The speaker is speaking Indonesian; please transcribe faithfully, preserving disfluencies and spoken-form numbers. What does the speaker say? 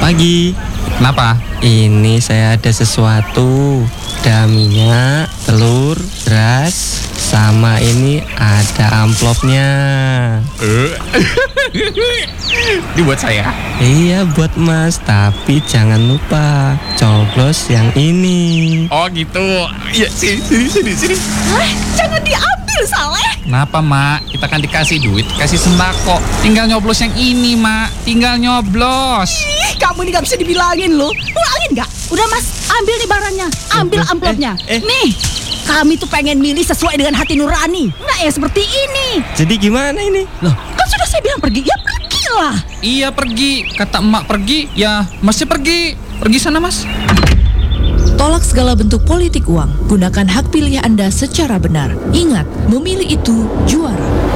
Pagi. Kenapa? Ini saya ada sesuatu. Ada minyak, telur, beras, sama ini ada amplopnya. Ini buat saya. Iya buat Mas, tapi jangan lupa coblos yang ini. Oh gitu. Iya, sini, sini, sini, sini. Eh, jangan diambil, Saleh. Kenapa, Mak? Kita kan dikasih duit, kasih sembako. Tinggal nyoblos yang ini, Mak. Tinggal nyoblos. Ih, kamu ini gak bisa dibilangin loh. Ulangin gak? Udah Mas, ambil nih barangnya. Ambil Eh, amplopnya. eh, eh. Nih, kami tuh pengen milih sesuai dengan hati nurani. Nah, yang seperti ini. Jadi gimana ini? Loh, kan sudah saya bilang pergi. Ya pergilah. Iya pergi. Kata emak pergi, ya masih pergi. Pergi sana, Mas. Tolak segala bentuk politik uang. Gunakan hak pilih Anda secara benar. Ingat, memilih itu juara.